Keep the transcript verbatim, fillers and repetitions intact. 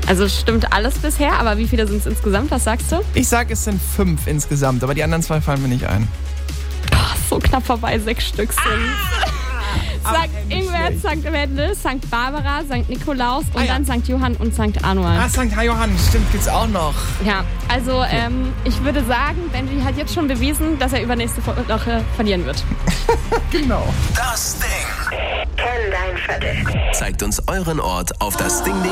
Also stimmt alles bisher, aber wie viele sind es insgesamt? Was sagst du? Ich sag, es sind fünf insgesamt, aber die anderen zwei fallen mir nicht ein. Oh, so knapp vorbei, sechs Stück sind ah, Sankt Ingbert, Sankt Wendel, Sankt Barbara, Sankt Nikolaus und ah, ja. dann Sankt Johann und Sankt Anual. Ah, Sankt Johann, stimmt, gibt's auch noch. Ja, also okay. ähm, ich würde sagen, Benji hat jetzt schon bewiesen, dass er übernächste Woche verlieren wird. Genau. Das Ding. Kenn dein Viertel. Zeigt uns euren Ort auf das Ding.